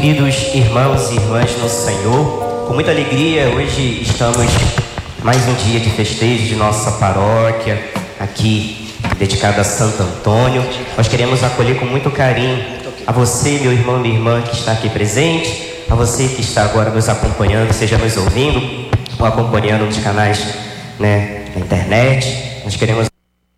Queridos irmãos e irmãs no Senhor, com muita alegria, hoje estamos mais um dia de festejo de nossa paróquia, aqui dedicada a Santo Antônio. Nós queremos acolher com muito carinho a você, meu irmão, minha irmã, que está aqui presente, a você que está agora nos acompanhando, seja nos ouvindo ou acompanhando nos canais, na internet. Nós queremos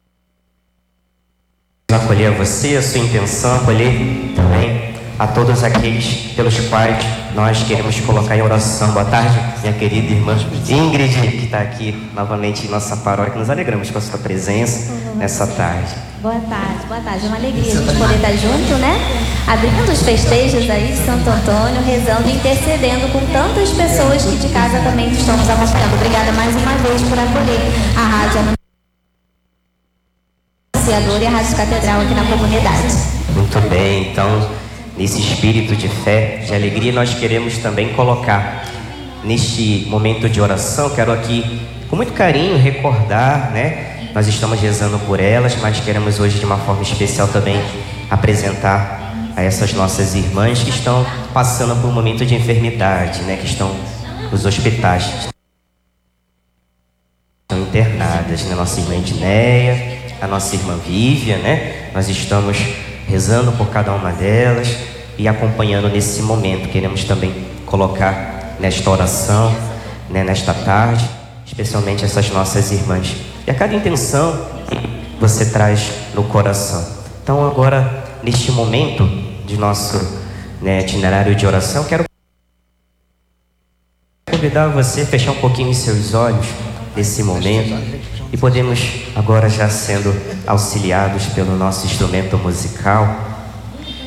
acolher a você, a sua intenção, acolher também a todos aqueles pelos quais nós queremos colocar em oração. Boa tarde, minha querida irmã Ingrid, que está aqui novamente em nossa paróquia. Nos alegramos com a sua presença nessa tarde. Boa tarde. É uma alegria a gente poder estar junto, abrindo os festejos aí de Santo Antônio, rezando e intercedendo com tantas pessoas que de casa também estão nos acompanhando. Obrigada mais uma vez por acolher a Rádio Anunciadora e a Rádio Catedral aqui na comunidade. Muito bem, então, nesse espírito de fé, de alegria, nós queremos também colocar neste momento de oração. Quero aqui, com muito carinho, recordar, nós estamos rezando por elas, mas queremos hoje de uma forma especial também apresentar a essas nossas irmãs que estão passando por um momento de enfermidade, que estão nos hospitais, estão internadas, Nossa irmã Edneia, a nossa irmã Vívia, nós estamos rezando por cada uma delas e acompanhando nesse momento. Queremos também colocar nesta oração, nesta tarde, especialmente essas nossas irmãs. E a cada intenção que você traz no coração. Então agora, neste momento de nosso itinerário de oração, quero convidar você a fechar um pouquinho os seus olhos nesse momento. E podemos agora, já sendo auxiliados pelo nosso instrumento musical,